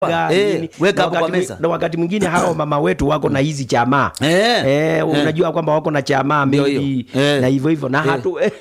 weka hapo kwa meza. Na wakati mwingine hao mama wetu wako na hizi chama. Unajua kwamba wako na chama mbili na hivyo na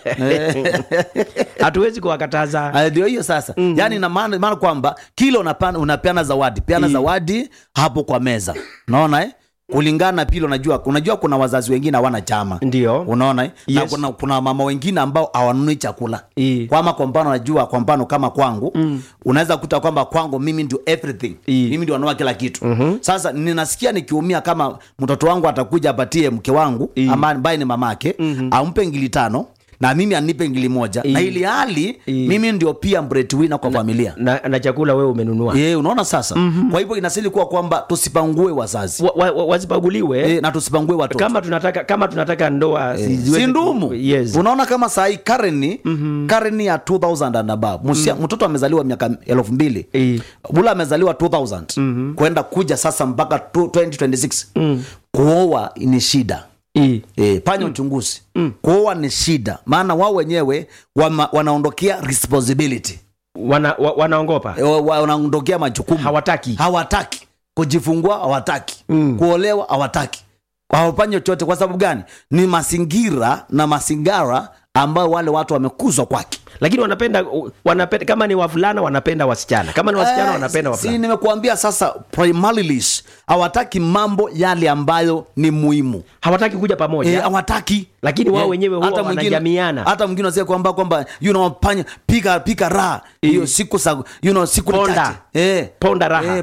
hatuwezi kuwakataza. Ndio hiyo sasa. Yaani na maana kwamba kile unapeana zawadi, peana zawadi hapo kwa meza. Unaona kulingana pile unajua kuna wazazi wengine hawana chama. Ndio. Unaona na kuna mama wengine ambao hawanunui chakula. Kwa mfano najua kwa mfano kama kwangu unaweza kuta kwamba kwangu mimi ndio everything. Mimi ndio anua kila kitu. Sasa ninasikia nikiumia kama mtoto wangu atakuja apatie mke wangu ambaye ni mamake ampe ngili 5 na mimi anipe ngili 1 na ili hali mimi ndio pia breadwinner kwa familia na chakula wewe umenunua. Unaona sasa. Kwa hivyo inasili kwamba tusipangue wazazi. Wasipaguliwe na tusipangue watoto. Kama tunataka ndoa si ndumu. Unaona kama saa hii kareni ya 2000 and above. Mtoto amezaliwa miaka 2000. Bula amezaliwa 2000. Kwenda kuja sasa mpaka 2026. Kuoa ni shida. Fanya uchunguzi. Kuoa ni shida. Maana wao wenyewe wanaondokea responsibility. Wanaongopa. Wanaondokea majukumu. Hawataki. Kujifungua hawataki. Kuolewa hawataki. Hawafanye chochote kwa sababu gani? Ni masingara ambao wale watu wamekuzwa kwake. Lakini wanapenda kama ni wavulana wanapenda wasichana. Kama ni wasichana wanapenda wavulana. Si nimekuambia sasa primarily hawataki mambo yale ambayo ni muhimu. Hawataki kuja pamoja. Hawataki. Lakini wao wenyewe huwa wanajamiana. Hata mwingine anasema kwamba pika raha. Hiyo siku siku chache. Ponda raha.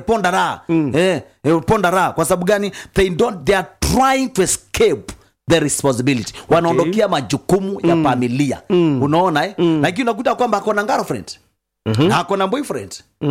Ponda raha. Kwa sababu gani? They are trying to escape the responsibility. Wanaondokea majukumu ya familia. Unaona lakini unakuta kwamba akona girlfriend. Akona boyfriend.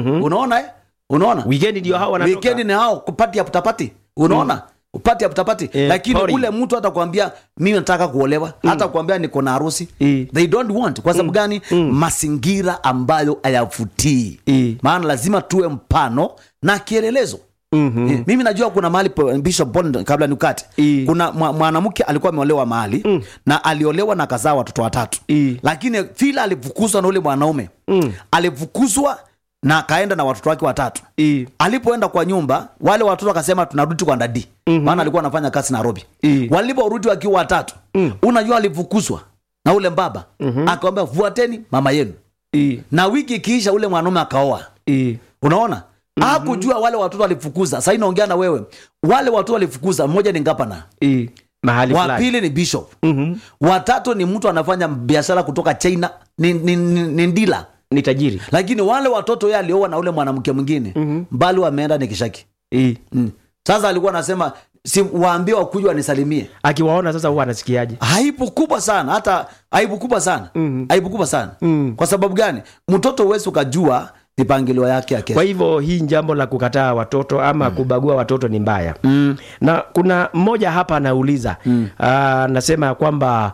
Unaona weekend ndio hao wanatoka. Weekend ni hao kupati aputapati. Unaona upati aputapati. Lakini ule mtu hata kuambia mimi nataka kuolewa, hata kuambia niko na harusi. They don't want. Kwa sababu gani? Mazingira ambayo hayavutii. Maana lazima tuwe mpano na kielelezo. Mimi najua kuna mahali Bishop Bond kabla nikate. Kuna mwanamke alikuwa ameolewa mahali na aliolewa na kazaa watoto 3. Lakini vile alifukuzwa na ule mwanaume. Alifukuzwa na kaenda na watoto wake 3. Alipoenda kwa nyumba, wale watoto wakasema tunarudi kwa ndadi. Maana alikuwa anafanya kazi Nairobi. Waliporudi wakiwa 3, unajua alifukuzwa na ule mbaba. Akamwambia vuateni mama yenu. Na wiki ikiisha ule mwanaume akaoa. Unaona? Hakujua wale watoto walifukuza. Sasa inaongea na wewe. Wale watoto walifukuza, mmoja ni ngapana. Mahali fulani. Wa pili ni bishop. Watatu ni mtu anafanya biashara kutoka China, ni ndila, ni tajiri. Lakini wale watoto yeye alioa na ule mwanamke mwingine, bali wameenda ni kishaki. Sasa alikuwa anasema si waambie wakuje wanisalimie. Akiwaona sasa huwa anasikiaje? Aibu kubwa sana, hata aibu kubwa sana. Aibu kubwa sana. Kwa sababu gani? Mtoto wewe ukajua mipangilio yake ya kesho. Kwa hivyo hii jambo la kukataa watoto ama kubagua watoto ni mbaya. Na kuna mmoja hapa anauliza, anasema kwamba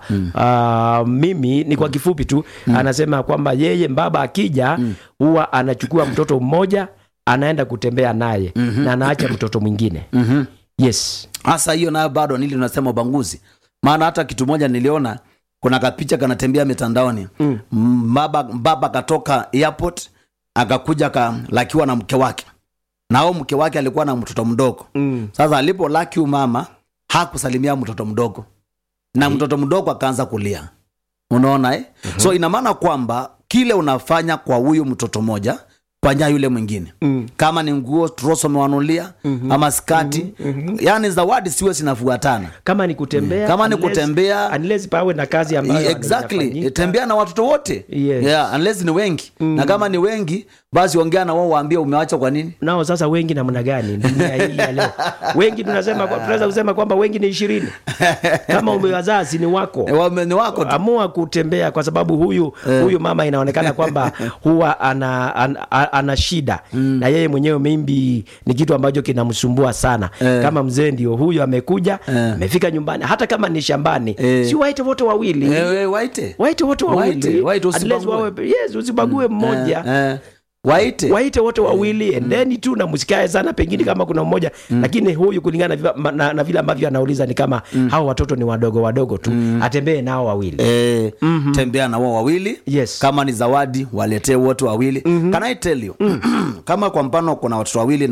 mimi ni kwa kifupi tu, anasema kwamba yeye baba akija huwa anachukua mtoto mmoja anaenda kutembea naye na anaacha mtoto mwingine. Yes. Hasa hiyo nayo bado nili tunasema ubanguzi. Maana hata kitu moja niliona kuna kapicha kanatembea mitandaoni. Baba katoka airport akakuja lakiwa na mke wake. Na hao mke wake alikuwa na mtoto mdogo. Sasa alipo laki mama hakusalimia mtoto mdogo. Na mtoto mdogo akaanza kulia. Unaona So ina maana kwamba kile unafanya kwa huyu mtoto moja fanya yule mwingine. Kama ni nguo troso mewanulia ama skati. Yani zawadi siwe sinafuatana. Kama ni kutembea unless pawe na kazi ambayo exactly. Tembea na watoto wote. Unless ni wengi. Na kama ni wengi basi ongea na wao waambie umewacha kwa nini. Nao sasa wengi namna gani dunia hii ya leo? Wengi tunaweza kusema kwamba wengi ni 20. Kama umewazazi ni wako. Ni wako tu. Amua kutembea kwa sababu huyu mama inaonekana kwamba huwa ana shida. Na yeye mwenyewe maybe ni kitu ambacho kinamsumbua sana. Kama mzee ndio huyu amekuja, amefika nyumbani, hata kama ni shambani, si waite wote wawili. Waite wote wawili. Waite usibague mmoja. waite wote wawili, endeni tu na msikae sana, pengine kama kuna mmoja lakini huyu kulingana na vile ambavyo anauliza ni kama hao watoto ni wadogo tu, atembee nao wawili. Tembea na wao wawili. Yes. Kama ni zawadi waletee wote wawili. Can I tell you? Kama kwa mfano kuna watoto wawili